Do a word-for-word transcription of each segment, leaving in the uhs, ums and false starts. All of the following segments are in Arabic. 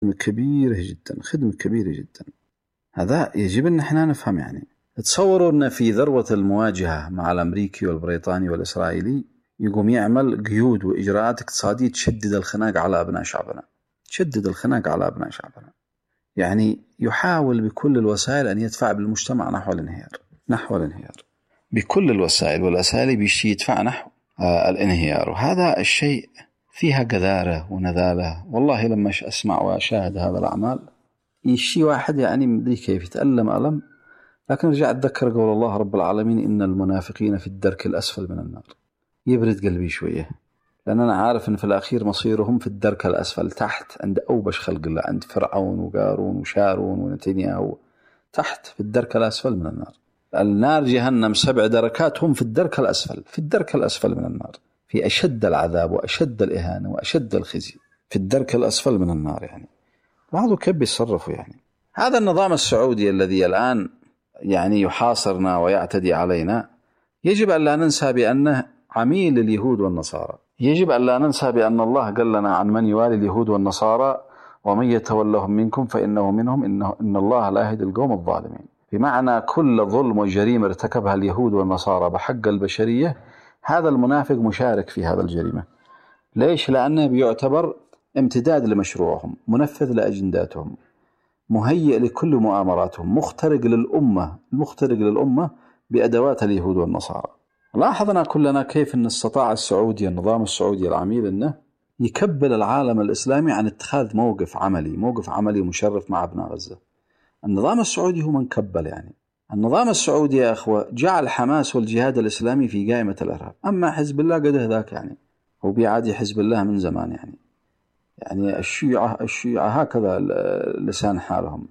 كبيرة جدا، خدمة كبيرة جدا. هذا يجب أن احنا نفهم. يعني تصوروا أن في ذروة المواجهة مع الأمريكي والبريطاني والإسرائيلي يقوم يعمل قيود وإجراءات اقتصادية تشدد الخناق على أبناء شعبنا، تشدد الخناق على أبناء شعبنا. يعني يحاول بكل الوسائل أن يدفع بالمجتمع نحو الانهيار، نحو الانهيار بكل الوسائل والأساليب، يدفع نحو آه الانهيار. وهذا الشيء فيها قذارة ونذالة. والله لما أسمع وأشاهد هذا الأعمال يشي واحد يعني مدري كيف يتألم ألم. لكن رجع أتذكر قول الله رب العالمين إن المنافقين في الدرك الأسفل من النار. يبرد قلبي شوية، لأن أنا عارف أن في الأخير مصيرهم في الدرك الأسفل، تحت عند أوبش خلق الله، عند فرعون وقارون وشارون ونتنياهو، تحت في الدرك الأسفل من النار. النار جهنم سبع دركات، هم في الدرك الأسفل، في الدرك الأسفل من النار، في أشد العذاب وأشد الإهانة وأشد الخزي، في الدرك الأسفل من النار. يعني بعضه كيف بيتصرفوا. يعني هذا النظام السعودي الذي الآن يعني يحاصرنا ويعتدي علينا، يجب أن لا ننسى بأنه عميل اليهود والنصارى. يجب أن لا ننسى بأن الله قال لنا عن من يوالي اليهود والنصارى ومن يتولهم منكم فإنه منهم، إنه إن الله لا يهدي القوم الظالمين. بمعنى كل ظلم وجريمة ارتكبها اليهود والنصارى بحق البشرية، هذا المنافق مشارك في هذا الجريمة. ليش؟ لأنه بيعتبر امتداد لمشروعهم، منفذ لأجنداتهم، مهيئ لكل مؤامراتهم، مخترق للأمة، مخترق للأمة بأدوات اليهود والنصارى. لاحظنا كلنا كيف أن استطاع السعودي، النظام السعودي العميل، أنه يكبل العالم الإسلامي عن اتخاذ موقف عملي، موقف عملي مشرف مع ابناء غزة. النظام السعودي هو من كبل. يعني النظام السعودي يا أخوة جعل حماس والجهاد الإسلامي في قائمة الإرهاب. أما حزب الله قد ذاك، يعني هو بيعادي حزب الله من زمان. يعني يعني الشيعة الشيعة هكذا لسان حالهم،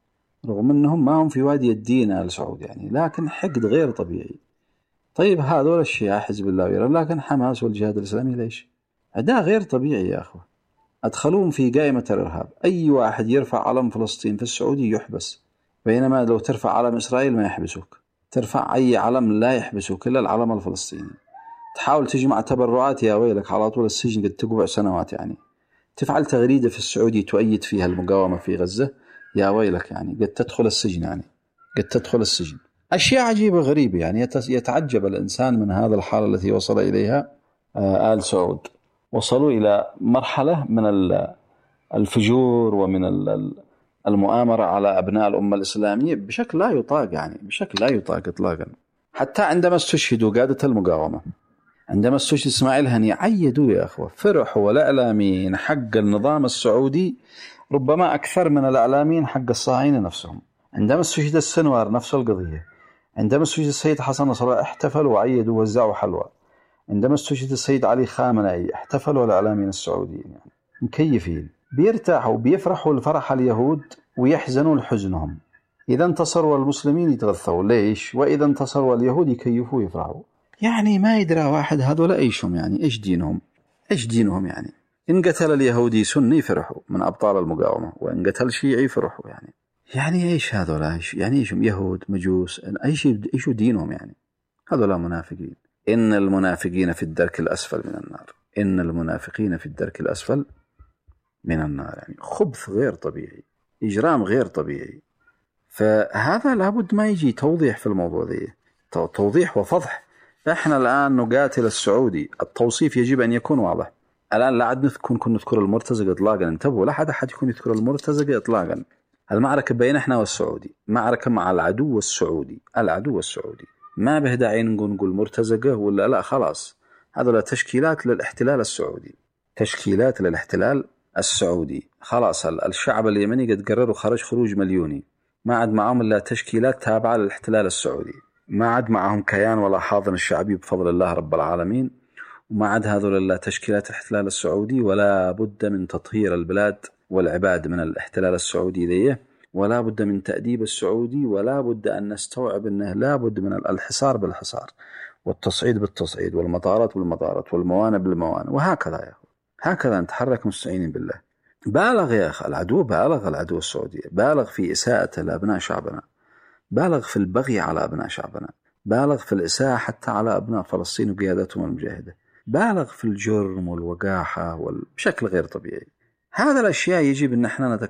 رغم أنهم ما هم في وادي الدين السعودي، يعني لكن حقد غير طبيعي. طيب هذول الشيعة حزب الله ويرى، لكن حماس والجهاد الإسلامي ليش؟ أداء غير طبيعي يا أخوة، أدخلوهم في قائمة الإرهاب. أي واحد يرفع علم فلسطين في السعودي يحبس، بينما لو ترفع علم إسرائيل ما يحبسوك. ترفع أي علم لا يحبسوك إلا العلم الفلسطيني. تحاول تجمع تبرعات يا ويلك على طول السجن قد تقبع سنوات. يعني تفعل تغريدة في السعودي تؤيد فيها المقاومة في غزة، يا ويلك يعني قد تدخل السجن، يعني قد تدخل السجن. أشياء عجيبة غريبة. يعني يتعجب الإنسان من هذا الحالة التي وصل إليها آل سعود. وصلوا إلى مرحلة من الفجور ومن المؤامرة على أبناء الأمة الإسلامية بشكل لا يطاق، يعني بشكل لا يطاق إطلاقا. حتى عندما استشهدوا قادة المقاومة، عندما استشهد إسماعيل هنية، عيدوا يا أخوة، فرحوا. والإعلاميين حق النظام السعودي ربما أكثر من الإعلاميين حق الصهاينة نفسهم. عندما استشهد السنوار نفس القضية. عندما استشهد السيد حسن نصر الله احتفلوا وعيدوا ووزعوا حلوى. عندما استشهد السيد علي خامنئي احتفلوا الإعلاميين السعوديين، يعني مكيفين، بيرتاحوا بيفرحوا الفرح اليهود ويحزنوا لحزنهم. إذا انتصروا المسلمين يتغثوا ليش، وإذا انتصروا اليهود يكيفوا يفرحوا. يعني ما يدرى واحد هذول ايشهم، يعني ايش دينهم، ايش دينهم. يعني ان قتل اليهودي سني فرحوا من ابطال المقاومه، وان قتل شيعي فرحوا. يعني يعني ايش هذول، ايش يعني ايشهم، يهود مجوس، ايش ايش دينهم. يعني هذول منافقين. ان المنافقين في الدرك الاسفل من النار، ان المنافقين في الدرك الاسفل من النار. يعني خبث غير طبيعي، اجرام غير طبيعي. فهذا لابد ما يجي توضيح في الموضوع ذا، توضيح وفضح. احنا الآن نقاتل السعودي، التوصيف يجب أن يكون واضح. الآن لا عاد نكون كن نذكر المرتزقة إطلاقا، انتبهوا، لا حد أحد يكون يذكر المرتزقة إطلاقا. المعركة بين احنا والسعودي، معركة مع العدو السعودي، العدو السعودي. ما به داعي نقول نقول مرتزقة ولا لا، خلاص هذول تشكيلات للاحتلال السعودي، تشكيلات للاحتلال السعودي. خلاص الشعب اليمني قد قرروا خرج خروج مليوني، ما عاد معهم إلا تشكيلات تابعة للاحتلال السعودي، ما عاد معهم كيان ولا حاضن الشعبي بفضل الله رب العالمين، وما عاد هذول إلا تشكيلات الاحتلال السعودي. ولا بد من تطهير البلاد والعباد من الاحتلال السعودي ليه، ولا بد من تأديب السعودي، ولا بد أن نستوعب أنه لا بد من الحصار بالحصار، والتصعيد بالتصعيد، والمطارات بالمطارات، والموانئ بالموانئ، وهكذا يا أخي، هكذا نتحرك مستعينين بالله. بالغ يا أخي العدو، بالغ العدو السعودي، بالغ في إساءة لأبناء شعبنا، بالغ في البغي على أبناء شعبنا، بالغ في الإساءة حتى على أبناء فلسطين وقيادتهم المجاهدة، بالغ في الجرم والوقاحة بشكل غير طبيعي. هذا الأشياء يجب أن احنا